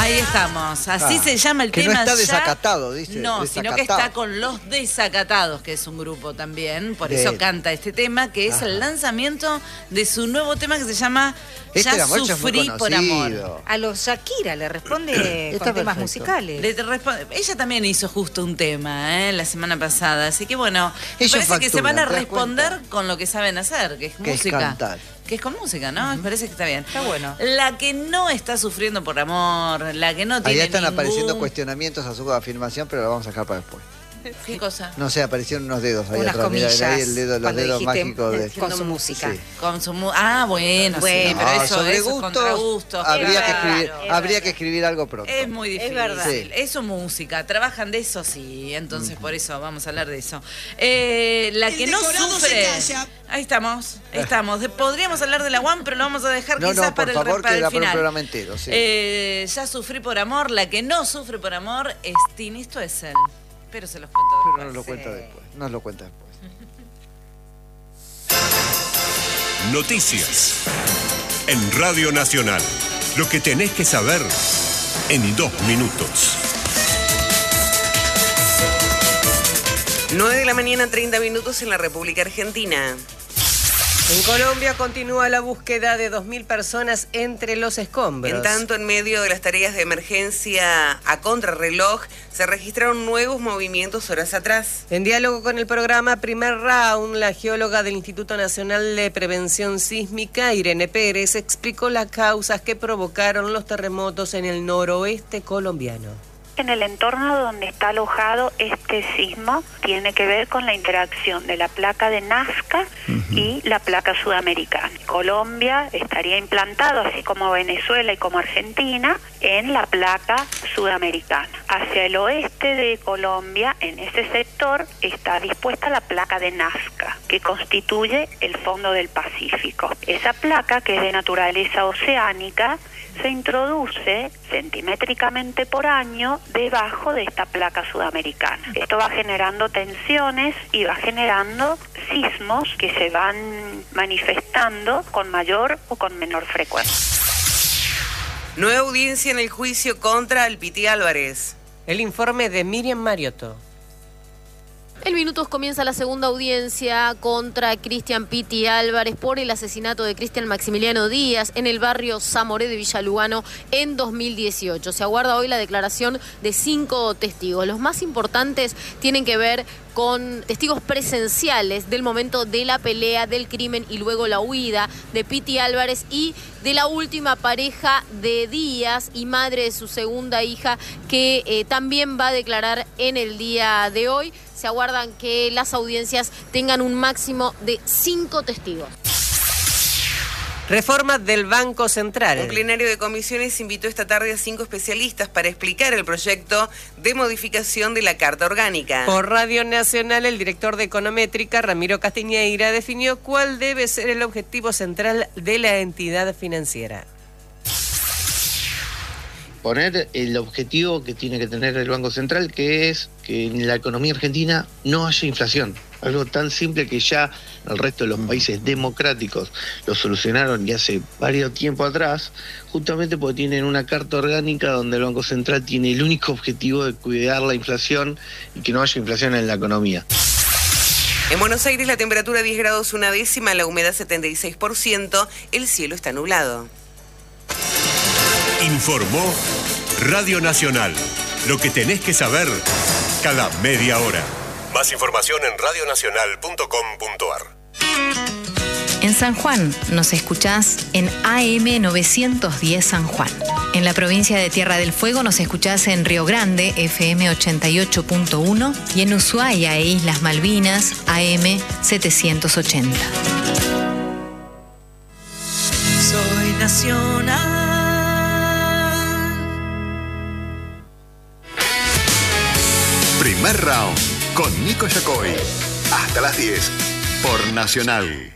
Ahí estamos, así se llama el que tema. no está ya. desacatado, dice. No, desacatado. sino que está con Los Desacatados, que es un grupo también, por eso canta este tema, que es el lanzamiento de su nuevo tema que se llama Ya Sufrí por Amor. A los Shakira le responde con temas musicales. Ella también hizo justo un tema la semana pasada, así que bueno, me Ellos parece que se van a facturan, ¿te das responder cuenta? con lo que saben hacer, que es Que es música. cantar. Que es con música, ¿no? Me parece que está bien. Está bueno. La que no está sufriendo por amor, la que no tiene Ahí están apareciendo ningún... cuestionamientos a su afirmación, pero lo vamos a dejar para después. ¿Qué cosa? No sé, aparecieron unos dedos ahí Unas atrás. Mirá, comillas. ahí el dedo, los cuando dedos dijiste, mágicos de... con su música. Sí. Con su bueno, sí, Bueno, pero eso, sobre eso es contra gustos, gustos. habría, claro. que escribir algo pronto. Es muy difícil. verdad. Sí. Eso música. Trabajan de eso, sí. Entonces, por eso vamos a hablar de eso. La que no sufre. Ahí estamos. Podríamos hablar de la One, pero lo vamos a dejar quizás por para favor, para que el la final. programa entero, sí. Ya sufrí por amor. La que no sufre por amor es Tini Stoessel. Pero se los cuento después. Pero nos lo cuenta después. Nos lo cuenta después. Noticias. En Radio Nacional. Lo que tenés que saber en 2 minutos. 9 de la mañana, 30 minutos en la República Argentina. En Colombia continúa la búsqueda de 2.000 personas entre los escombros. En tanto, en medio de las tareas de emergencia a contrarreloj, se registraron nuevos movimientos horas atrás. En diálogo con el programa Primer Round, la geóloga del Instituto Nacional de Prevención Sísmica, Irene Pérez, explicó las causas que provocaron los terremotos en el noroeste colombiano. En el entorno donde está alojado este sismo tiene que ver con la interacción de la placa de Nazca y la placa sudamericana. Colombia estaría implantado, así como Venezuela y como Argentina, en la placa sudamericana. Hacia el oeste de Colombia, en ese sector, está dispuesta la placa de Nazca, que constituye el fondo del Pacífico. Esa placa, que es de naturaleza oceánica, se introduce centimétricamente por año debajo de esta placa sudamericana. Esto va generando tensiones y va generando sismos que se van manifestando con mayor o con menor frecuencia. Nueva audiencia en el juicio contra el Piti Álvarez. El informe de Miriam Mariotto. En minutos comienza la segunda audiencia contra Cristian Piti Álvarez por el asesinato de Cristian Maximiliano Díaz en el barrio Zamoré de Villa Lugano en 2018. Se aguarda hoy la declaración de 5 testigos. Los más importantes tienen que ver con testigos presenciales del momento de la pelea, del crimen y luego la huida de Piti Álvarez y de la última pareja de Díaz y madre de su segunda hija que también va a declarar en el día de hoy. Se aguardan que las audiencias tengan un máximo de 5 testigos. Reforma del Banco Central. Un plenario de comisiones invitó esta tarde a 5 especialistas para explicar el proyecto de modificación de la Carta Orgánica. Por Radio Nacional, el director de Econométrica, Ramiro Castiñeira, definió cuál debe ser el objetivo central de la entidad financiera. Poner el objetivo que tiene que tener el Banco Central, que es que en la economía argentina no haya inflación. Algo tan simple que ya el resto de los países democráticos lo solucionaron y hace varios tiempo atrás, justamente porque tienen una carta orgánica donde el Banco Central tiene el único objetivo de cuidar la inflación y que no haya inflación en la economía. En Buenos Aires la temperatura 10 grados 1/10, la humedad 76%, el cielo está nublado. Informó Radio Nacional. Lo que tenés que saber cada media hora. Más información en radionacional.com.ar. En San Juan nos escuchás en AM 910 San Juan. En la provincia de Tierra del Fuego nos escuchás en Río Grande, FM 88.1, y en Ushuaia e Islas Malvinas, AM 780. Soy nacional. Primer Round con Nico Yacoy. Hasta las 10 por Nacional.